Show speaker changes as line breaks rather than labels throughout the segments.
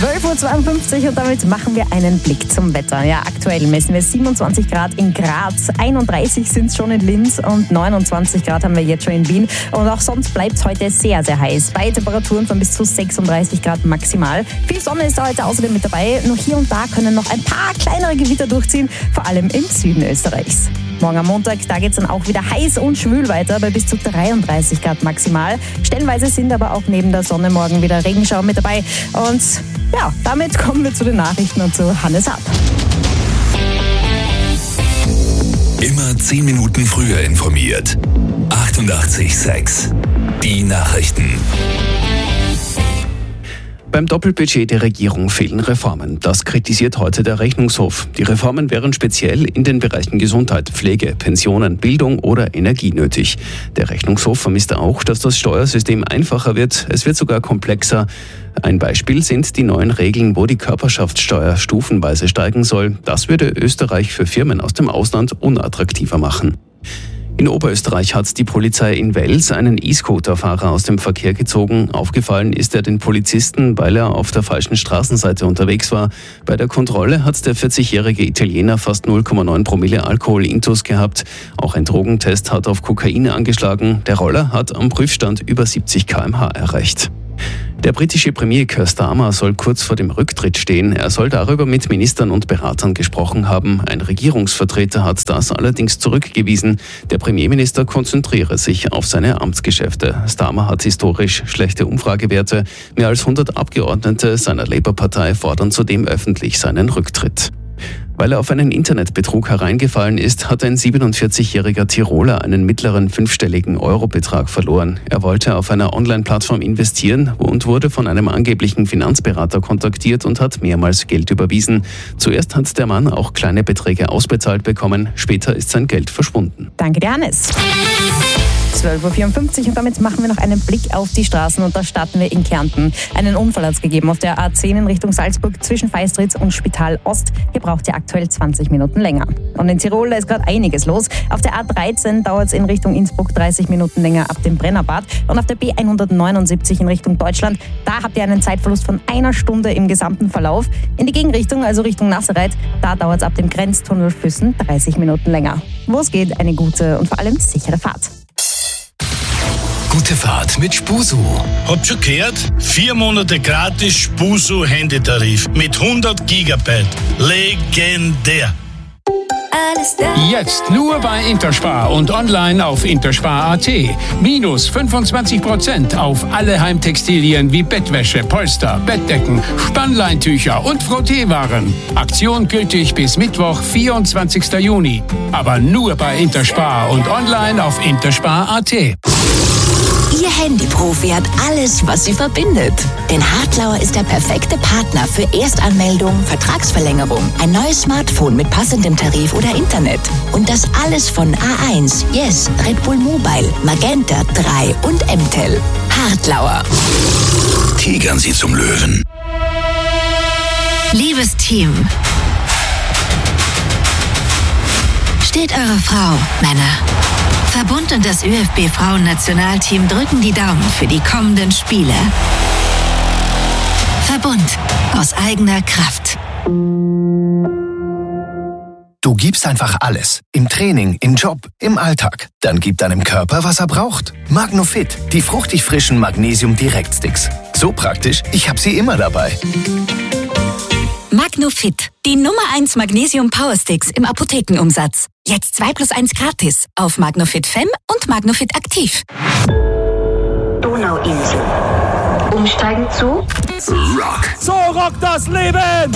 12.52 Uhr und damit machen wir einen Blick zum Wetter. Ja, aktuell messen wir 27 Grad in Graz, 31 sind es schon in Linz und 29 Grad haben wir jetzt schon in Wien. Und auch sonst bleibt es heute sehr, sehr heiß. Bei Temperaturen von bis zu 36 Grad maximal. Viel Sonne ist da heute außerdem mit dabei. Nur hier und da können noch ein paar kleinere Gewitter durchziehen, vor allem im Süden Österreichs. Morgen am Montag, da geht es dann auch wieder heiß und schwül weiter, bei bis zu 33 Grad maximal. Stellenweise sind aber auch neben der Sonne morgen wieder Regenschauer mit dabei. Und ja, damit kommen wir zu den Nachrichten und zu Hannes Happ.
Immer 10 Minuten früher informiert. 88,6. Die Nachrichten.
Beim Doppelbudget der Regierung fehlen Reformen. Das kritisiert heute der Rechnungshof. Die Reformen wären speziell in den Bereichen Gesundheit, Pflege, Pensionen, Bildung oder Energie nötig. Der Rechnungshof vermisst auch, dass das Steuersystem einfacher wird. Es wird sogar komplexer. Ein Beispiel sind die neuen Regeln, wo die Körperschaftssteuer stufenweise steigen soll. Das würde Österreich für Firmen aus dem Ausland unattraktiver machen. In Oberösterreich hat die Polizei in Wels einen E-Scooter-Fahrer aus dem Verkehr gezogen. Aufgefallen ist er den Polizisten, weil er auf der falschen Straßenseite unterwegs war. Bei der Kontrolle hat der 40-jährige Italiener fast 0,9 Promille Alkohol intus gehabt. Auch ein Drogentest hat auf Kokain angeschlagen. Der Roller hat am Prüfstand über 70 km/h erreicht. Der britische Premier Keir Starmer soll kurz vor dem Rücktritt stehen. Er soll darüber mit Ministern und Beratern gesprochen haben. Ein Regierungsvertreter hat das allerdings zurückgewiesen. Der Premierminister konzentriere sich auf seine Amtsgeschäfte. Starmer hat historisch schlechte Umfragewerte. Mehr als 100 Abgeordnete seiner Labour-Partei fordern zudem öffentlich seinen Rücktritt. Weil er auf einen Internetbetrug hereingefallen ist, hat ein 47-jähriger Tiroler einen mittleren 5-stelligen Eurobetrag verloren. Er wollte auf einer Online-Plattform investieren und wurde von einem angeblichen Finanzberater kontaktiert und hat mehrmals Geld überwiesen. Zuerst hat der Mann auch kleine Beträge ausbezahlt bekommen, später ist sein Geld verschwunden.
Danke dir, Hannes. 12.54 Uhr und damit machen wir noch einen Blick auf die Straßen und da starten wir in Kärnten. Einen Unfall hat es gegeben auf der A10 in Richtung Salzburg zwischen Feistritz und Spital Ost. Hier braucht ihr aktuell 20 Minuten länger. Und in Tirol, da ist gerade einiges los. Auf der A13 dauert es in Richtung Innsbruck 30 Minuten länger ab dem Brennerbad. Und auf der B179 in Richtung Deutschland, da habt ihr einen Zeitverlust von 1 Stunde im gesamten Verlauf. In die Gegenrichtung, also Richtung Nassereit, da dauert es ab dem Grenztunnel Füssen 30 Minuten länger. Wo es geht, eine gute und vor allem sichere Fahrt.
Gute Fahrt mit Spusu.
Habt schon gehört? 4 Monate gratis Spusu Handytarif mit 100 Gigabyte. Legendär.
Jetzt nur bei Interspar und online auf interspar.at. Minus 25% auf alle Heimtextilien wie Bettwäsche, Polster, Bettdecken, Spannleintücher und Frotteewaren. Aktion gültig bis Mittwoch, 24. Juni. Aber nur bei Interspar und online auf interspar.at.
Ihr Handyprofi hat alles, was sie verbindet. Denn Hartlauer ist der perfekte Partner für Erstanmeldung, Vertragsverlängerung, ein neues Smartphone mit passendem Tarif oder Internet. Und das alles von A1, Yes, Red Bull Mobile, Magenta 3 und M-Tel. Hartlauer.
Tigern Sie zum Löwen.
Liebes Team. Steht eure Frau, Männer. Verbund und das ÖFB-Frauen-Nationalteam drücken die Daumen für die kommenden Spiele. Verbund aus eigener Kraft.
Du gibst einfach alles. Im Training, im Job, im Alltag. Dann gib deinem Körper, was er braucht. Magnofit, die fruchtig frischen Magnesium-Direktsticks. So praktisch, ich habe sie immer dabei.
Magnofit, die Nummer 1 Magnesium Powersticks im Apothekenumsatz. Jetzt 2 + 1 gratis auf Magnofit Fem und Magnofit Aktiv.
Donauinsel. Umsteigen zu
Rock.
So rockt das Leben!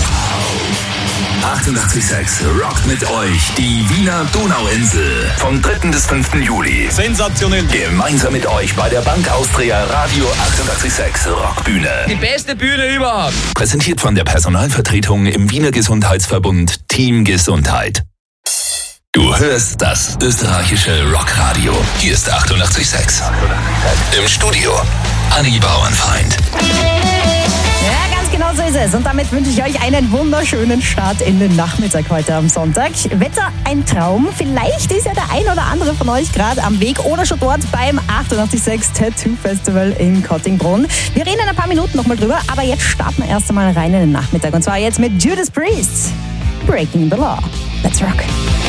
88,6 rockt mit euch die Wiener Donauinsel. Vom 3. bis 5. Juli.
Sensationell.
Gemeinsam mit euch bei der Bank Austria Radio 88,6 Rockbühne.
Die beste Bühne überhaupt.
Präsentiert von der Personalvertretung im Wiener Gesundheitsverbund Team Gesundheit. Du hörst das österreichische Rockradio. Hier ist 88,6. Im Studio Anni Bauernfeind.
Ja, ganz genau so ist es. es. Und damit wünsche ich euch einen wunderschönen Start in den Nachmittag heute am Sonntag. Wetter ein Traum. Vielleicht ist ja der ein oder andere von euch gerade am Weg oder schon dort beim 88.6 Tattoo Festival in Kottingbrunn. Wir reden in ein paar Minuten nochmal drüber, aber jetzt starten wir erst einmal rein in den Nachmittag. Und zwar jetzt mit Judas Priest. Breaking the Law. Let's rock.